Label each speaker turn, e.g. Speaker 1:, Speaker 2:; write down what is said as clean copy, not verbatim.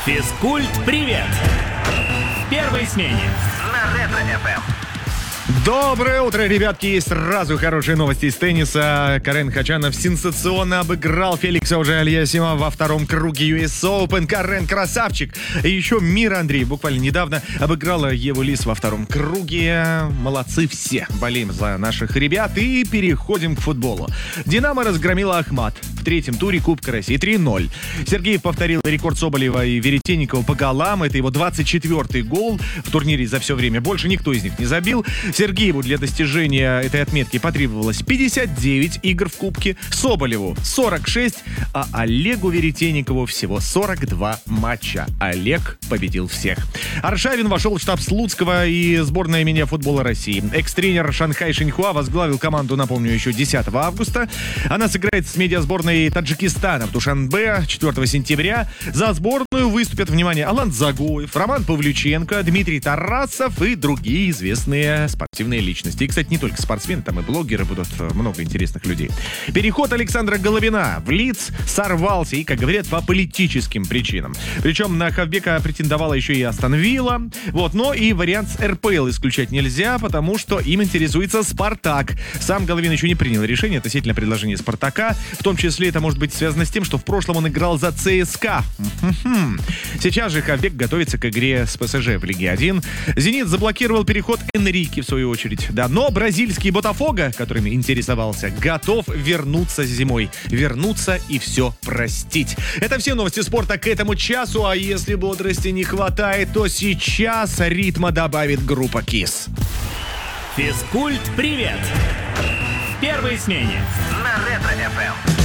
Speaker 1: Физкульт-привет! В первой смене на Ретро-ФМ.
Speaker 2: Доброе утро, ребятки! И сразу хорошие новости из тенниса. Карен Хачанов сенсационно обыграл Феликса Ожиальясима во втором круге US Open. Карен красавчик! И еще Мира Андреев буквально недавно обыграла Еву Лис во втором круге. Молодцы все! Болеем за наших ребят и переходим к футболу. «Динамо» разгромила «Ахмат» в третьем туре Кубка России 3-0. Сергеев повторил рекорд Соболева и Веретенникова по голам. Это его 24-й гол в турнире за все время. Больше никто из них не забил. Сергееву для достижения этой отметки потребовалось 59 игр в Кубке, Соболеву 46, а Олегу Веретенникову всего 42 матча. Олег победил всех. Аршавин вошел в штаб Слуцкого и сборная мини-футбола России. Экс-тренер Шанхай Шиньхуа возглавил команду, напомню, еще 10 августа. Она сыграет с медиасборной Таджикистана в Душанбе 4 сентября. За сборную выступят, внимание, Алан Загоев, Роман Павлюченко, Дмитрий Тарасов и другие известные спортивные личности. И, кстати, не только спортсмены, там и блогеры будут, много интересных людей. Переход Александра Головина в Лидс сорвался и, как говорят, по политическим причинам. Причем на Хавбека претендовала еще и Астон Вилла. Но и вариант с РПЛ исключать нельзя, потому что им интересуется Спартак. Сам Головин еще не принял решение относительно предложения Спартака. В том числе это может быть связано с тем, что в прошлом он играл за ЦСКА. Сейчас же Хавбек готовится к игре с ПСЖ в Лиге 1. «Зенит» заблокировал переход Энрике, в свою очередь. Да, но бразильский Ботафого, которыми интересовался, готов вернуться зимой. Вернуться и все простить. Это все новости спорта к этому часу. А если бодрости не хватает, то сейчас ритма добавит группа KISS.
Speaker 1: Физкульт-привет! В первой смене на Ретро-ФМ.